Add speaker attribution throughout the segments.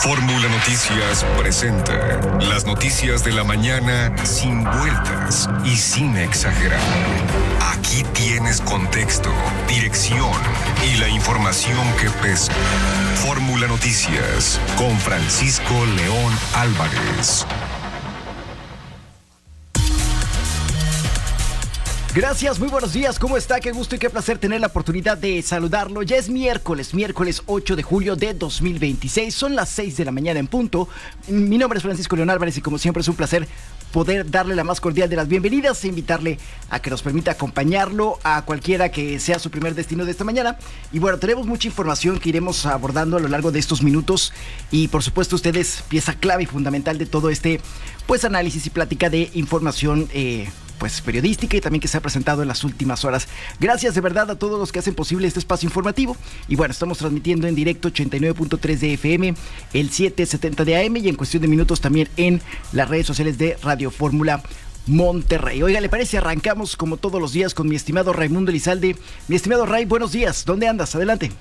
Speaker 1: Fórmula Noticias presenta las noticias de la mañana sin vueltas y sin exagerar. Aquí tienes contexto, dirección y la información que pesa. Fórmula Noticias con Francisco León Álvarez.
Speaker 2: Gracias, muy buenos días, ¿cómo está? Qué gusto y qué placer tener la oportunidad de saludarlo. Ya es miércoles 8 de julio de 2026, son las 6 de la mañana en punto. Mi nombre es Francisco León Álvarez y como siempre es un placer poder darle la más cordial de las bienvenidas e invitarle a que nos permita acompañarlo a cualquiera que sea su primer destino de esta mañana. Y bueno, tenemos mucha información que iremos abordando a lo largo de estos minutos y por supuesto ustedes, pieza clave y fundamental de todo este pues análisis y plática de información pues periodística y también que se ha presentado en las últimas horas. Gracias de verdad a todos los que hacen posible este espacio informativo. Y bueno, estamos transmitiendo en directo 89.3 de FM, el 770 de AM y en cuestión de minutos también en las redes sociales de Radio Fórmula Monterrey. Oiga, ¿le parece? Arrancamos como todos los días con mi estimado Raimundo Elizalde. Mi estimado Ray, buenos días. ¿Dónde andas? Adelante.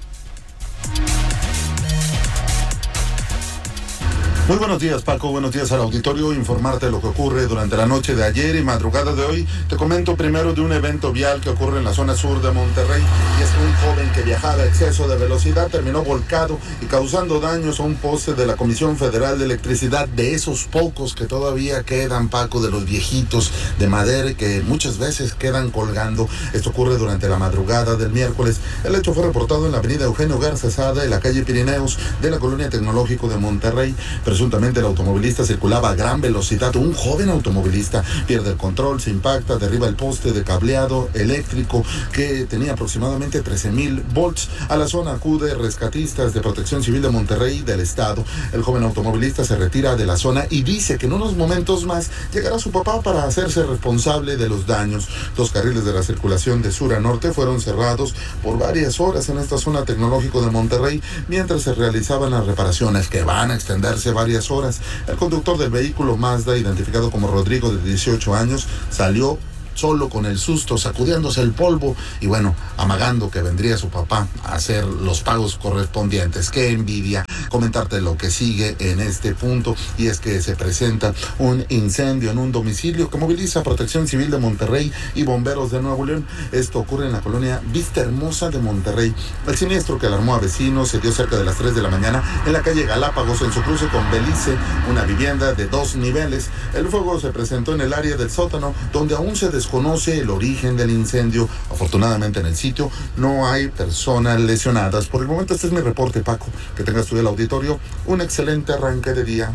Speaker 3: Muy buenos días, Paco, buenos días al auditorio. Informarte de lo que ocurre durante la noche de ayer y madrugada de hoy. Te comento primero de un evento vial que ocurre en la zona sur de Monterrey, y es que un joven que viajaba a exceso de velocidad terminó volcado y causando daños a un poste de la Comisión Federal de Electricidad, de esos pocos que todavía quedan, Paco, de los viejitos de madera que muchas veces quedan colgando. Esto ocurre durante la madrugada del miércoles. El hecho fue reportado en la avenida Eugenio Garza Sada, en la calle Pirineos de la Colonia Tecnológico de Monterrey. Presuntamente el automovilista circulaba a gran velocidad. Un joven automovilista pierde el control, se impacta, derriba el poste de cableado eléctrico que tenía aproximadamente 13,000 volts. A la zona acude rescatistas de Protección Civil de Monterrey del estado. El joven automovilista se retira de la zona y dice que en unos momentos más llegará su papá para hacerse responsable de los daños. 2 carriles de la circulación de sur a norte fueron cerrados por varias horas en esta zona tecnológico de Monterrey mientras se realizaban las reparaciones que van a extenderse varias horas. El conductor del vehículo Mazda, identificado como Rodrigo, de 18 años, salió solo con el susto, sacudiéndose el polvo y bueno, amagando que vendría su papá a hacer los pagos correspondientes. ¡Qué envidia! Comentarte lo que sigue en este punto, y es que se presenta un incendio en un domicilio que moviliza Protección Civil de Monterrey y Bomberos de Nuevo León. Esto ocurre en la colonia Vista Hermosa de Monterrey. El siniestro, que alarmó a vecinos, se dio cerca de las 3 de la mañana en la calle Galápagos, en su cruce con Belice, una vivienda de 2 niveles. El fuego se presentó en el área del sótano, donde aún se desconoce el origen del incendio. Afortunadamente en el sitio no hay personas lesionadas. Por el momento este es mi reporte, Paco. Que tengas tú el auditorio un excelente arranque de día.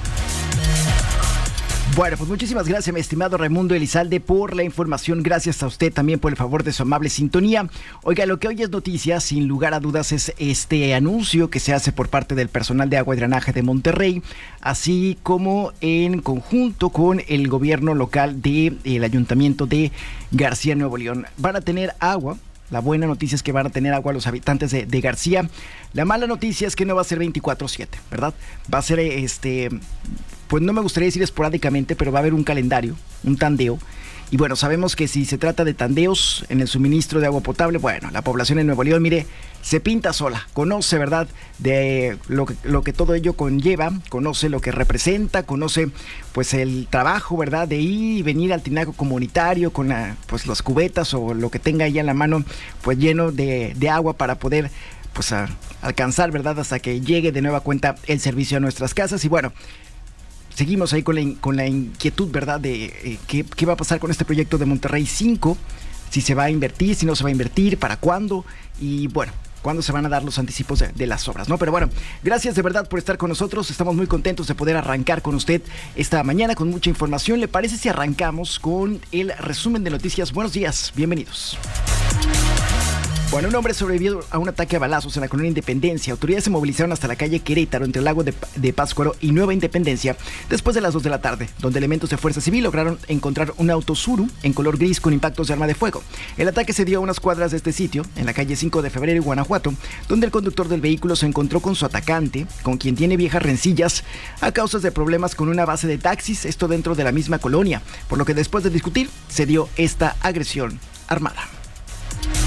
Speaker 2: Bueno, pues muchísimas gracias, mi estimado Raimundo Elizalde, por la información. Gracias a usted también por el favor de su amable sintonía. Oiga, lo que hoy es noticia, sin lugar a dudas, es este anuncio que se hace por parte del personal de agua y drenaje de Monterrey, así como en conjunto con el gobierno local del ayuntamiento de García, Nuevo León. Van a tener agua. La buena noticia es que van a tener agua los habitantes de García. La mala noticia es que no va a ser 24/7, ¿verdad? Va a ser pues no me gustaría decir esporádicamente, pero va a haber un calendario, un tandeo. Y bueno, sabemos que si se trata de tandeos en el suministro de agua potable, bueno, la población en Nuevo León, mire, se pinta sola, conoce, ¿verdad?, de lo que todo ello conlleva, conoce lo que representa, conoce pues el trabajo, ¿verdad?, de ir y venir al tinaco comunitario con pues las cubetas o lo que tenga ahí en la mano, pues lleno de agua para poder pues alcanzar, ¿verdad?, hasta que llegue de nueva cuenta el servicio a nuestras casas. Y bueno, seguimos ahí con la inquietud, ¿verdad?, de qué va a pasar con este proyecto de Monterrey 5, si se va a invertir, si no se va a invertir, para cuándo, y bueno, cuándo se van a dar los anticipos de las obras, ¿no? Pero bueno, gracias de verdad por estar con nosotros. Estamos muy contentos de poder arrancar con usted esta mañana con mucha información. ¿Le parece si arrancamos con el resumen de noticias? Buenos días, bienvenidos. Bueno, un hombre sobrevivió a un ataque a balazos en la colonia Independencia. Autoridades se movilizaron hasta la calle Querétaro, entre el lago de Pátzcuaro y Nueva Independencia, después de las 2 de la tarde, donde elementos de Fuerza Civil lograron encontrar un auto Tsuru en color gris con impactos de arma de fuego. El ataque se dio a unas cuadras de este sitio, en la calle 5 de Febrero, Guanajuato, donde el conductor del vehículo se encontró con su atacante, con quien tiene viejas rencillas a causa de problemas con una base de taxis, esto dentro de la misma colonia, por lo que después de discutir se dio esta agresión armada.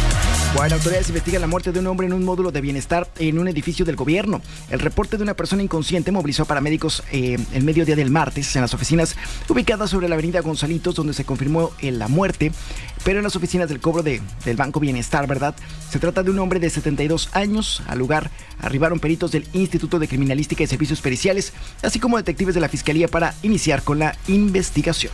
Speaker 2: Bueno, autoridades investigan la muerte de un hombre en un módulo de bienestar en un edificio del gobierno. El reporte de una persona inconsciente movilizó a paramédicos el mediodía del martes en las oficinas ubicadas sobre la avenida Gonzalitos, donde se confirmó la muerte, pero en las oficinas del cobro del Banco Bienestar, ¿verdad? Se trata de un hombre de 72 años. Al lugar arribaron peritos del Instituto de Criminalística y Servicios Periciales, así como detectives de la Fiscalía para iniciar con la investigación.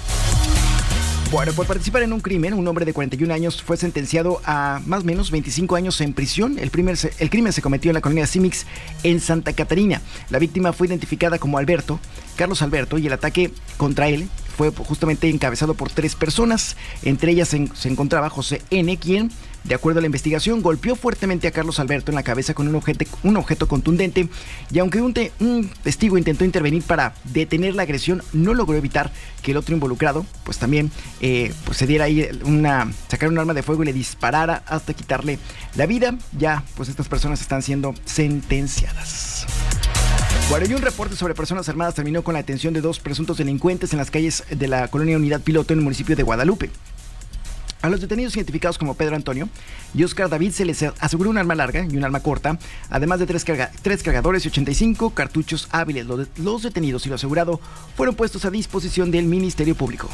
Speaker 2: Bueno, por participar en un crimen, un hombre de 41 años fue sentenciado a más o menos 25 años en prisión. El crimen se cometió en la colonia Simix, en Santa Catarina. La víctima fue identificada como Carlos Alberto, y el ataque contra él fue justamente encabezado por 3 personas. Entre ellas se encontraba José N., quien, de acuerdo a la investigación, golpeó fuertemente a Carlos Alberto en la cabeza con un objeto contundente, y aunque un testigo intentó intervenir para detener la agresión, no logró evitar que el otro involucrado pues también se diera ahí sacar un arma de fuego y le disparara hasta quitarle la vida. Ya pues estas personas están siendo sentenciadas. Bueno, y un reporte sobre personas armadas terminó con la detención de 2 presuntos delincuentes en las calles de la colonia Unidad Piloto en el municipio de Guadalupe. A los detenidos identificados como Pedro Antonio y Oscar David se les aseguró un arma larga y un arma corta, además de 3 cargadores y 85 cartuchos hábiles. Los detenidos y lo asegurado fueron puestos a disposición del Ministerio Público.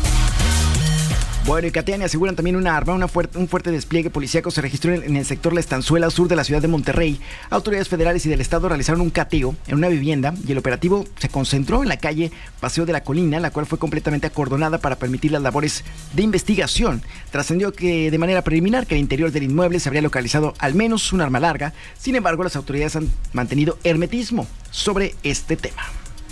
Speaker 2: Bueno, y Cateani aseguran también una arma. Un fuerte despliegue policíaco se registró en el sector La Estanzuela, sur de la ciudad de Monterrey. Autoridades federales y del estado realizaron un cateo en una vivienda y el operativo se concentró en la calle Paseo de la Colina, la cual fue completamente acordonada para permitir las labores de investigación. Trascendió que de manera preliminar que al interior del inmueble se habría localizado al menos un arma larga. Sin embargo, las autoridades han mantenido hermetismo sobre este tema.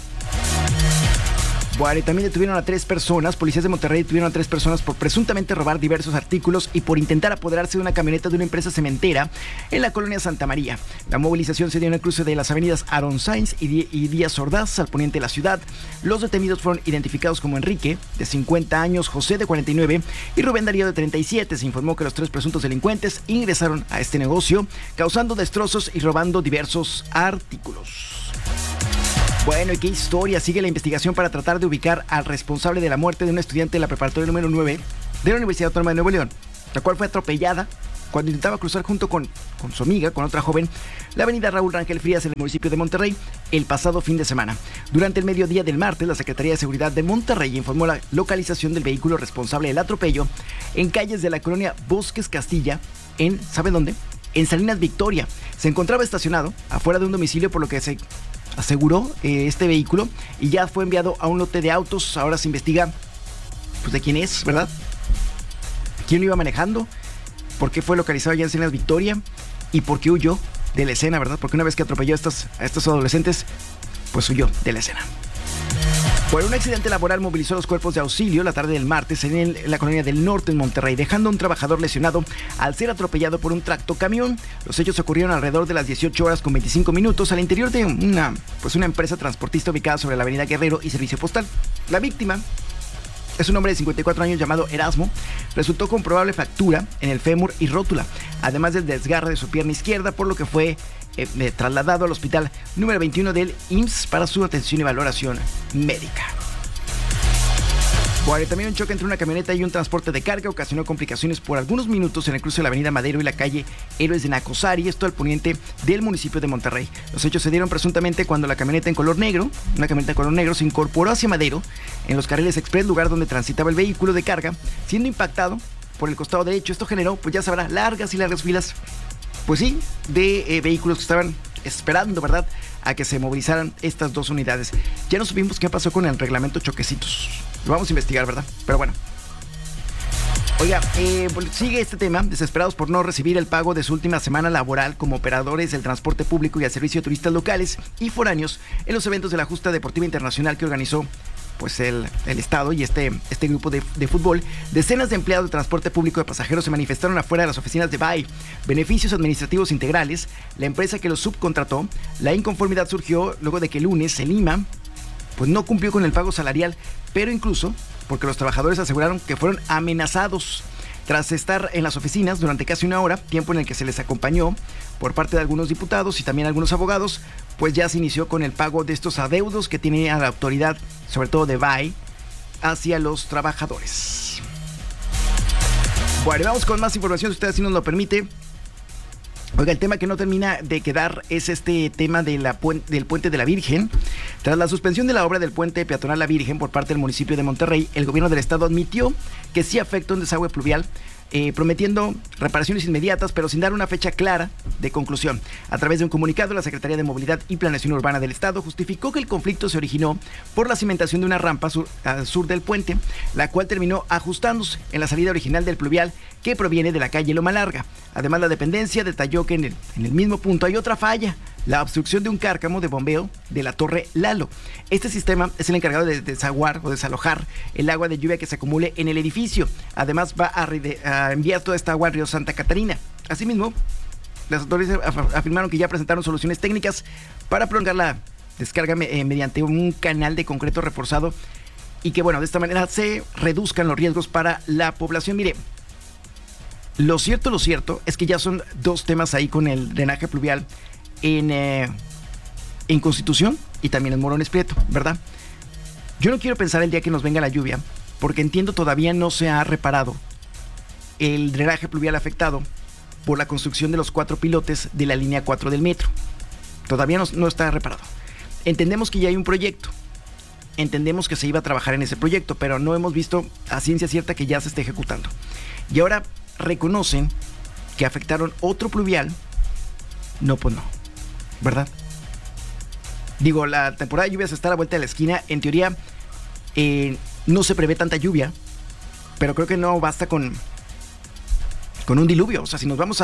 Speaker 2: Bueno, y también detuvieron a 3 personas. Policías de Monterrey detuvieron a 3 personas por presuntamente robar diversos artículos y por intentar apoderarse de una camioneta de una empresa cementera en la colonia Santa María. La movilización se dio en el cruce de las avenidas Aaron Sainz y Díaz Ordaz, al poniente de la ciudad. Los detenidos fueron identificados como Enrique, de 50 años, José, de 49, y Rubén Darío, de 37. Se informó que los 3 presuntos delincuentes ingresaron a este negocio, causando destrozos y robando diversos artículos. Bueno, ¿y qué historia? Sigue la investigación para tratar de ubicar al responsable de la muerte de una estudiante de la preparatoria número 9 de la Universidad Autónoma de Nuevo León, la cual fue atropellada cuando intentaba cruzar junto con su amiga, con otra joven, la avenida Raúl Rangel Frías en el municipio de Monterrey el pasado fin de semana. Durante el mediodía del martes, la Secretaría de Seguridad de Monterrey informó la localización del vehículo responsable del atropello en calles de la colonia Bosques Castilla, ¿sabe dónde? En Salinas Victoria. Se encontraba estacionado afuera de un domicilio, por lo que se aseguró este vehículo y ya fue enviado a un lote de autos. Ahora se investiga pues de quién es, ¿verdad? ¿Quién lo iba manejando? ¿Por qué fue localizado allá en Salinas Victoria? ¿Y por qué huyó de la escena, verdad? Porque una vez que atropelló a estos adolescentes, pues huyó de la escena. Bueno, un accidente laboral movilizó los cuerpos de auxilio la tarde del martes en la colonia del Norte, en Monterrey, dejando a un trabajador lesionado al ser atropellado por un tractocamión. Los hechos ocurrieron alrededor de las 18 horas con 25 minutos al interior de una empresa transportista ubicada sobre la avenida Guerrero y Servicio Postal. La víctima es un hombre de 54 años llamado Erasmo. Resultó con probable fractura en el fémur y rótula, además del desgarre de su pierna izquierda, por lo que fue trasladado al hospital número 21 del IMSS para su atención y valoración médica. Bueno, también un choque entre una camioneta y un transporte de carga ocasionó complicaciones por algunos minutos en el cruce de la avenida Madero y la calle Héroes de Nacosari, esto al poniente del municipio de Monterrey. Los hechos se dieron presuntamente cuando una camioneta en color negro, se incorporó hacia Madero en los carriles express, lugar donde transitaba el vehículo de carga, siendo impactado por el costado derecho. Esto generó, pues ya sabrá, largas y largas filas, pues sí, de vehículos que estaban esperando, ¿verdad?, a que se movilizaran estas 2 unidades. Ya no supimos qué pasó con el reglamento choquecitos. Lo vamos a investigar, ¿verdad? Pero bueno. Oiga, sigue este tema, desesperados por no recibir el pago de su última semana laboral como operadores del transporte público y al servicio de turistas locales y foráneos en los eventos de la Justa Deportiva Internacional que organizó pues el Estado y este grupo de fútbol. Decenas de empleados de transporte público de pasajeros se manifestaron afuera de las oficinas de BAI, Beneficios Administrativos Integrales, la empresa que los subcontrató. La inconformidad surgió luego de que el lunes el IMA pues no cumplió con el pago salarial, pero incluso porque los trabajadores aseguraron que fueron amenazados. Tras estar en las oficinas durante casi una hora, tiempo en el que se les acompañó por parte de algunos diputados y también algunos abogados, pues ya se inició con el pago de estos adeudos que tiene a la autoridad, sobre todo de BAI, hacia los trabajadores. Bueno, vamos con más información, si usted así nos lo permite. Oiga, el tema que no termina de quedar es este tema de del Puente de la Virgen. Tras la suspensión de la obra del Puente Peatonal La Virgen por parte del municipio de Monterrey, el gobierno del estado admitió que sí afecta un desagüe pluvial, prometiendo reparaciones inmediatas, pero sin dar una fecha clara de conclusión. A través de un comunicado, la Secretaría de Movilidad y Planeación Urbana del Estado justificó que el conflicto se originó por la cimentación de una rampa al sur del puente, la cual terminó ajustándose en la salida original del pluvial que proviene de la calle Loma Larga. Además, la dependencia detalló que en el mismo punto hay otra falla, la obstrucción de un cárcamo de bombeo de la Torre Lalo. Este sistema es el encargado de desaguar o desalojar el agua de lluvia que se acumule en el edificio. Además, va a enviar toda esta agua al río Santa Catarina. Asimismo, las autoridades afirmaron que ya presentaron soluciones técnicas para prolongar la descarga mediante un canal de concreto reforzado y que, bueno, de esta manera se reduzcan los riesgos para la población. Mire, lo cierto es que ya son dos temas ahí con el drenaje pluvial en Constitución y también en Morones Prieto, ¿verdad? Yo no quiero pensar el día que nos venga la lluvia, porque entiendo todavía no se ha reparado el drenaje pluvial afectado por la construcción de los 4 pilotes de la línea 4 del metro. Todavía no está reparado. Entendemos que ya hay un proyecto, entendemos que se iba a trabajar en ese proyecto, pero no hemos visto a ciencia cierta que ya se esté ejecutando. Y ahora reconocen que afectaron otro pluvial. No, pues no, ¿verdad? Digo, la temporada de lluvias está a la vuelta de la esquina. En teoría, no se prevé tanta lluvia, pero creo que no basta con un diluvio. O sea, si nos vamos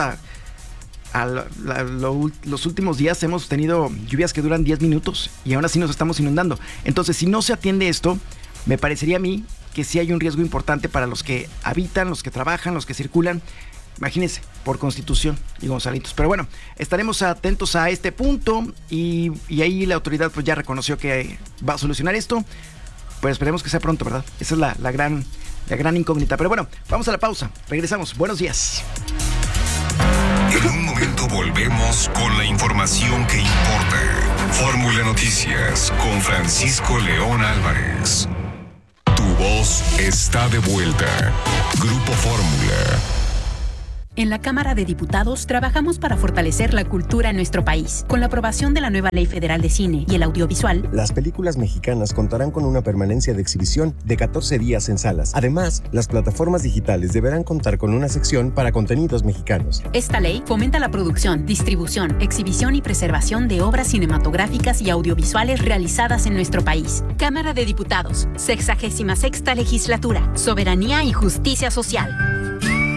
Speaker 2: los últimos días, hemos tenido lluvias que duran 10 minutos y aún así nos estamos inundando. Entonces, si no se atiende esto, me parecería a mí que sí hay un riesgo importante para los que habitan, los que trabajan, los que circulan. Imagínense, por Constitución y Gonzalitos. Pero bueno, estaremos atentos a este punto y ahí la autoridad pues ya reconoció que va a solucionar esto. Pues esperemos que sea pronto, ¿verdad? Esa es la gran incógnita. Pero bueno, vamos a la pausa. Regresamos. Buenos días.
Speaker 1: En un momento volvemos con la información que importa. Fórmula Noticias con Francisco León Álvarez. Tu voz está de vuelta. Grupo Fórmula.
Speaker 4: En la Cámara de Diputados trabajamos para fortalecer la cultura en nuestro país. Con la aprobación de la nueva Ley Federal de Cine y el Audiovisual,
Speaker 5: las películas mexicanas contarán con una permanencia de exhibición de 14 días en salas. Además, las plataformas digitales deberán contar con una sección para contenidos mexicanos.
Speaker 4: Esta ley fomenta la producción, distribución, exhibición y preservación de obras cinematográficas y audiovisuales realizadas en nuestro país. Cámara de Diputados, 66ª Legislatura, Soberanía y Justicia Social.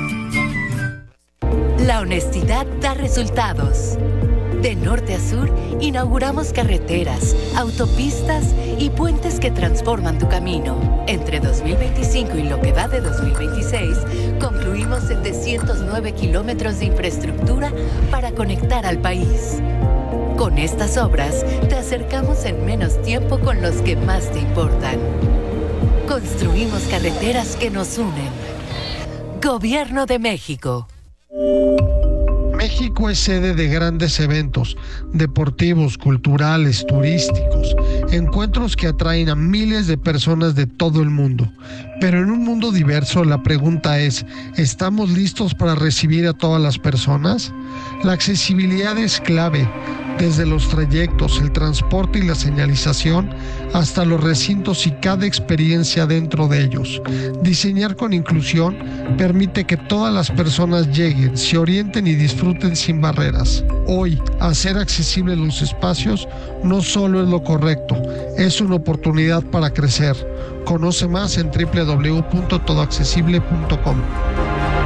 Speaker 6: La honestidad da resultados. De norte a sur, inauguramos carreteras, autopistas y puentes que transforman tu camino. Entre 2025 y lo que va de 2026, concluimos 709 kilómetros de infraestructura para conectar al país. Con estas obras, te acercamos en menos tiempo con los que más te importan. Construimos carreteras que nos unen. Gobierno de México.
Speaker 7: México es sede de grandes eventos deportivos, culturales, turísticos, encuentros que atraen a miles de personas de todo el mundo. Pero en un mundo diverso, la pregunta es, ¿estamos listos para recibir a todas las personas? La accesibilidad es clave, desde los trayectos, el transporte y la señalización, hasta los recintos y cada experiencia dentro de ellos. Diseñar con inclusión permite que todas las personas lleguen, se orienten y disfruten sin barreras. Hoy, hacer accesibles los espacios no solo es lo correcto, es una oportunidad para crecer. Conoce más en www.todoaccesible.com.